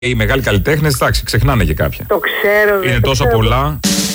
Οι μεγάλοι καλλιτέχνες, εντάξει, ξεχνάνε και κάποια. Το ξέρω. Είναι τόσο πολλά.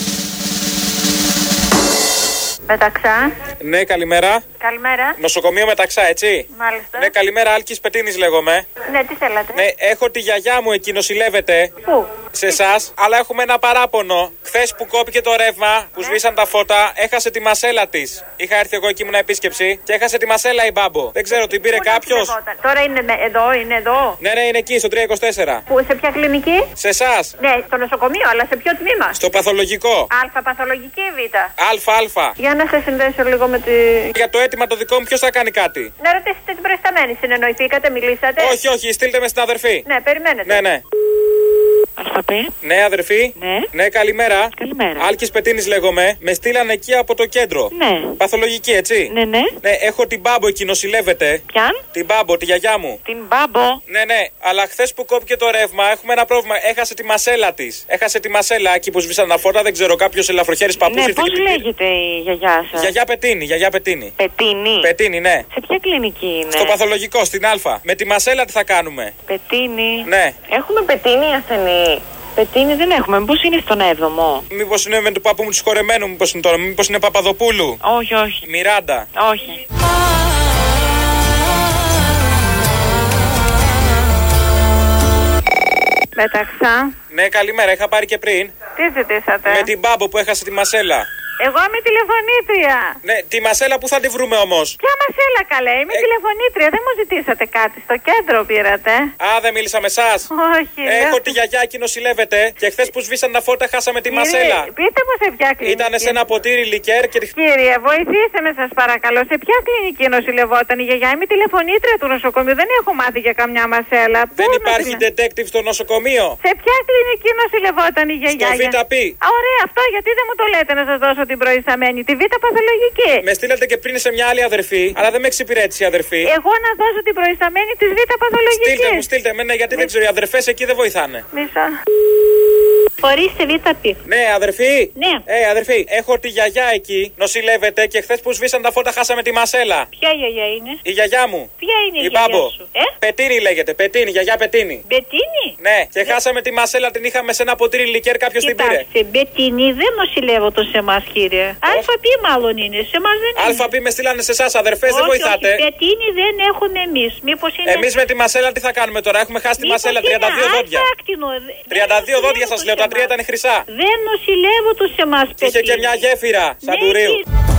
Μεταξά. Ναι, καλημέρα. Καλημέρα. Νοσοκομείο Μεταξά, έτσι. Μάλιστα. Ναι, καλημέρα, Άλκης Πετίνης λέγομαι. Ναι, τι θέλατε. Ναι, έχω τη γιαγιά μου εκεί, νοσηλεύεται. Πού? Σε εσάς, αλλά έχουμε ένα παράπονο. Χθες που κόπηκε το ρεύμα, που σβήσαν τα φώτα, έχασε τη μασέλα της. Είχα έρθει εγώ εκεί, ήμουν επίσκεψη και έχασε τη μασέλα η μπάμπο. Δεν ξέρω, την πήρε κάποιος. Τώρα είναι εδώ. Ναι, είναι εκεί, στο 324. Πού, σε ποια κλινική? Σε εσάς. Ναι, στο νοσοκομείο, αλλά σε ποιο τμήμα? Στο παθολογικό. Α, παθολογική ή Β? Α. Για να σε συνδέσω λίγο με τη. Για το αίτημα το δικό μου, ποιος θα κάνει κάτι? Να ρωτήσετε την προϊσταμένη. Συνεννοηθήκατε, μιλήσατε? Όχι, στείλτε με στην αδερφή. Ναι, περιμένετε. Ναι. Αλφαπέ. Ναι, αδερφή. Ναι, καλημέρα. Καλημέρα. Άλκης Πετίνης λέγομαι. Με στείλανε εκεί από το κέντρο. Ναι. Παθολογική, έτσι. Ναι. Ναι, έχω την μπάμπο εκεί, νοσηλεύεται. Ποιαν? Την μπάμπο, τη γιαγιά μου. Την μπάμπο. Ναι, αλλά χθες που κόπηκε το ρεύμα έχουμε ένα πρόβλημα. Έχασε τη μασέλα της. Έχασε τη μασέλα εκεί που σβήσαν τα φώτα. Δεν ξέρω, κάποιος ελαφροχέρης παππούς Ναι, ήρθε πώς και την πήρε. λέγεται η γιαγιά σας? Γιαγιά Πετίνη. Πετίνη. Ναι. Σε ποια κλινική είναι? Στο παθολογικό, στην Α. Με τη μασέλα τι θα κάνουμε? Πετίνη. Ναι. Έχουμε Πετίνη ασθενή. Πετίνη δεν έχουμε. Μήπως είναι στον 7ο? Μήπως είναι με του παππού μου του χορεμένου, μήπως είναι τώρα? Μήπως είναι Παπαδοπούλου? Όχι. Μιράντα. Όχι. Μεταξά. Ναι, καλημέρα, είχα πάρει και πριν. Τι ζητήσατε? Με την μπάμπο που έχασε τη μασέλα. Εγώ είμαι τηλεφωνήτρια. Ναι, τη μασέλα που θα τη βρούμε όμως? Ποια μασέλα καλέ, είμαι τηλεφωνήτρια. Δεν μου ζητήσατε κάτι, στο κέντρο πήρατε? Α, δεν μίλησα με εσάς. Όχι. Έχω τη γιαγιά εκεί, νοσηλεύεται. Και χθες που σβήσαν τα φώτα χάσαμε τη μασέλα. Πείτε μου σε ποια κλινική. Ήτανε σε ένα ποτήρι λικέρ και. Κύριε, βοηθήστε με σας παρακαλώ. Σε ποια κλινική νοσηλευόταν η γιαγιά? Είμαι τηλεφωνήτρια του νοσοκομείου. Δεν έχω μάθει για καμιά μασέλα. Δεν υπάρχει detective στο νοσοκομείο. Σε ποια κλινική νοσηλευόταν η γιαγιά? Στο ΒΠ. Ωραία, αυτό γιατί δεν μου το λέτε να σας δώσω την προϊσταμένη? Τη Β παθολογική. Με στείλατε και πριν σε μια άλλη αδερφή, αλλά δεν με εξυπηρέτησε η αδερφή. Εγώ να δώσω την προϊσταμένη της Β παθολογική. Στείλτε με, ναι, γιατί δεν ξέρω, οι αδερφές εκεί δεν βοηθάνε. Μισά. Ορίστε ΒΠ. Ναι, αδερφή. Ναι. Αδερφή, έχω τη γιαγιά εκεί, νοσηλεύεται και χθες που σβήσαν τα φώτα χάσαμε τη μασέλα. Ποια γιαγιά είναι? Η γιαγιά μου. Ποια είναι η Η γιαγιά μπάμπο. σου? Πετίνη λέγεται, γιαγιά Πετίνη. Μπετίνη. Ναι, και χάσαμε τη μασέλα, την είχαμε σε ένα ποτήρι λικέρ, κάποιος την πήρε. Κοιτάξτε, Μπετίνη δεν νοσηλεύονται σε εμάς, κύριε. ΑΠ μάλλον είναι, σε εμάς δεν είναι. ΑΠ με στείλανε σε εσάς, αδερφές, δεν βοηθάτε. Όχι, Μπετίνη δεν έχουμε εμείς. Μήπως είναι. Εμείς με τη μασέλα τι θα κάνουμε τώρα, έχουμε χάσει τη μασέλα, 32 δόντια. 32 δόντια σας λέω, τα 3 ήταν χρυσά. Δεν νοσηλεύονται σε εμάς, Είχε και μια γέφυρα, σαν του Ρίου.